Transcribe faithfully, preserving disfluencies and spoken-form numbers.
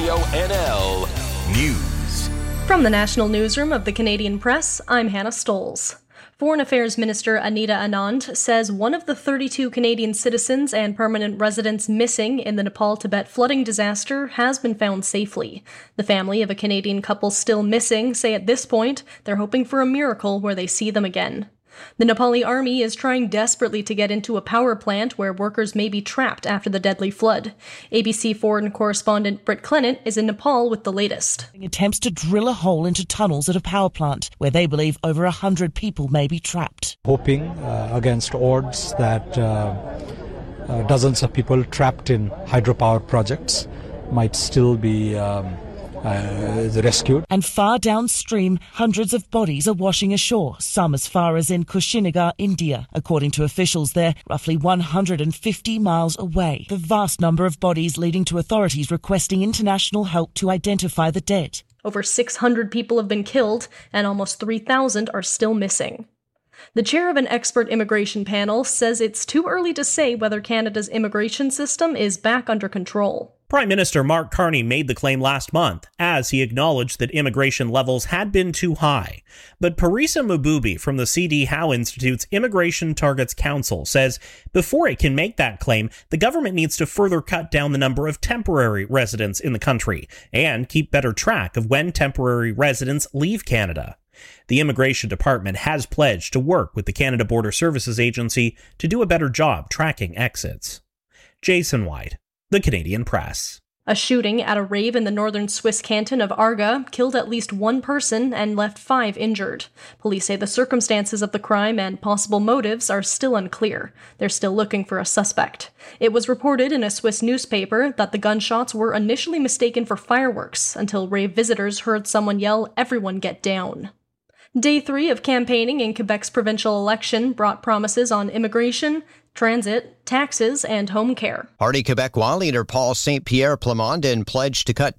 Radio N L News. From the National Newsroom of the Canadian Press, I'm Hannah Stolz. Foreign Affairs Minister Anita Anand says one of the thirty-two Canadian citizens and permanent residents missing in the Nepal-Tibet flooding disaster has been found safely. The family of a Canadian couple still missing say at this point they're hoping for a miracle where they see them again. The Nepali army is trying desperately to get into a power plant where workers may be trapped after the deadly flood. A B C foreign correspondent Britt Clennett is in Nepal with the latest. Attempts to drill a hole into tunnels at a power plant where they believe over one hundred people may be trapped. Hoping uh, against odds that uh, uh, dozens of people trapped in hydropower projects might still be um, Uh, rescued. And far downstream, hundreds of bodies are washing ashore, some as far as in Kushinagar, India. According to officials there, roughly one hundred fifty miles away. The vast number of bodies leading to authorities requesting international help to identify the dead. Over six hundred people have been killed, and almost three thousand are still missing. The chair of an expert immigration panel says it's too early to say whether Canada's immigration system is back under control. Prime Minister Mark Carney made the claim last month, as he acknowledged that immigration levels had been too high. But Parisa Mububi from the C D Howe Institute's Immigration Targets Council says before it can make that claim, the government needs to further cut down the number of temporary residents in the country and keep better track of when temporary residents leave Canada. The Immigration Department has pledged to work with the Canada Border Services Agency to do a better job tracking exits. Jason White, The Canadian Press. A shooting at a rave in the northern Swiss canton of Arga killed at least one person and left five injured. Police say the circumstances of the crime and possible motives are still unclear. They're still looking for a suspect. It was reported in a Swiss newspaper that the gunshots were initially mistaken for fireworks until rave visitors heard someone yell, "Everyone get down." Day three of campaigning in Quebec's provincial election brought promises on immigration, transit, taxes, and home care. Parti Québécois leader Paul Saint Pierre Plamondon pledged to cut